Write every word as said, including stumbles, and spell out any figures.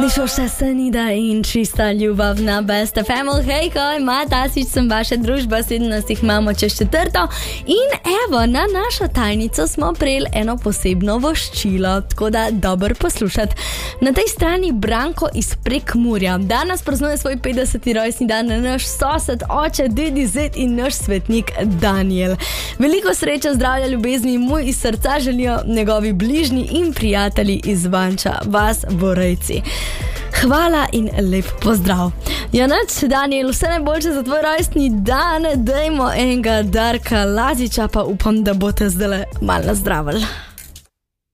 Mišoša Sanida in čista ljubavna Best ef em. Hejko, ima tasič sem vaša družba, sedemnajst jih imamo čez četrto in evo, na našo tajnico smo prejeli eno posebno voščilo, tako da dober poslušati. Na tej strani Branko iz Prekmurja. Danes praznuje svoj petdeseti rojstni dan naš sosed, oče, dedi, zet in naš svetnik Daniel. Veliko sreče, zdravja, ljubezni mu iz srca želijo njegovi bližnji in prijatelji iz Vanča, vas Borejci. Hvala in lep pozdrav. Ja, nač, Daniel, vse najboljše za tvoj rojstni dan, dajmo enega Darka Laziča, pa upam, da boste zdaj malo nazdravili.